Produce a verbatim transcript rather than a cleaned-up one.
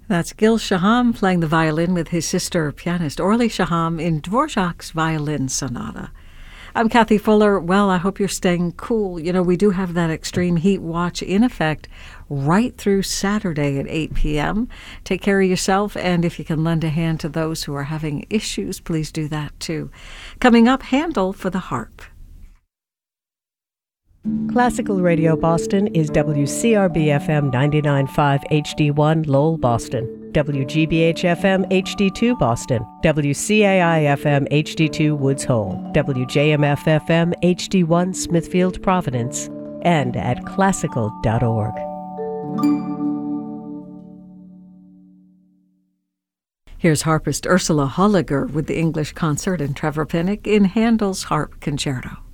That's Gil Shaham playing the violin with his sister pianist Orly Shaham in Dvorak's Violin Sonata. I'm Kathy Fuller. Well, I hope you're staying cool. You know, we do have that extreme heat watch in effect right through Saturday at eight p.m. Take care of yourself, and if you can lend a hand to those who are having issues, please do that too. Coming up, Handel for the harp. Classical Radio Boston is W C R B F M ninety-nine point five H D one Lowell, Boston, W G B H F M H D two Boston, W C A I F M H D two Woods Hole, W J M F F M H D one Smithfield, Providence, and at classical dot org. Here's harpist Ursula Holliger with the English Concert and Trevor Pinnock in Handel's Harp Concerto.